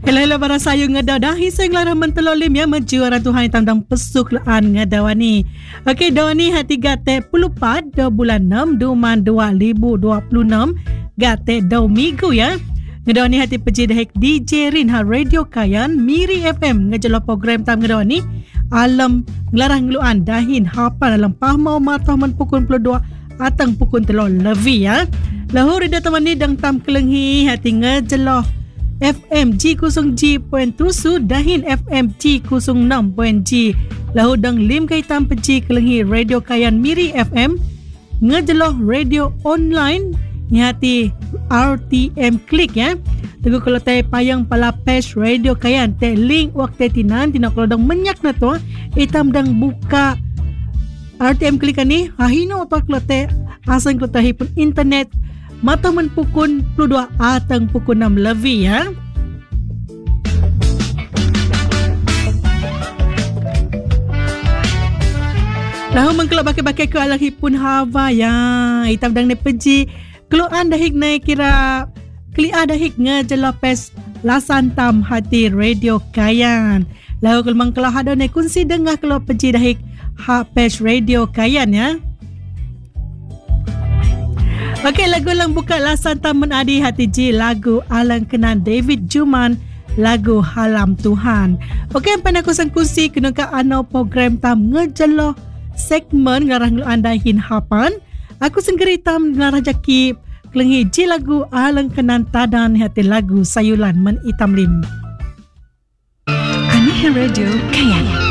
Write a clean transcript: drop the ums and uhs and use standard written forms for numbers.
Hello bara sayu ngada dah hiseng laraman telolim ya menjuara Tuhan tandang pesuklaan ngadawani. Okey dawani hati gate pulupat do bulan 6 duman 2026 gate do minggu ya. Ngedawani hati peji dahik DJ Rinha Radio Kayan Miri FM ngejelo program tam ngedawani alam ngelarang ngeluan dahin hapan alam pahmau matah man pukul 22 atang pukul telur levi ya. Lahur ida temani dang tam kelenghi hati ngejelo FM G0G.7 dahin FM G06.G lahu dang lim kaitan peji kelenghi Radio Kayan Miri FM ngejeloh radio online nyati RTM klik ya. Teguh kalau tay payang pala page Radio Kayan te link waktu tinan tina kalau dang menyak na to itam dang buka RTM klik ni hahino apa kalau tay asang kalau tay pun internet mata men pukul 22 atang pukul 6 lebih ya. Lahu mengkelak bakai-bakai ke alahi pun hava ya. Hitam dang ne peji keluan dahik naik kira klia dahik ngejelopes lasan tam hati Radio Kayan. Lahu kalau mengkelak hado ne kunsi dengah kalau peji dahik ha page Radio Kayan ya. Okey, lagu lang buka lasan taman adi hati ji lagu alang kenan David Juman lagu Halam Tuhan. Okey, empan aku sangkusi kena ka anau program tam ngejelo segmen ngarah ngelu anda hin hapan. Aku senggeri tam ngarah jaki kelenghi ji lagu alang kenan tadan hati lagu sayulan men itam lim. Anihan Radio Kayan.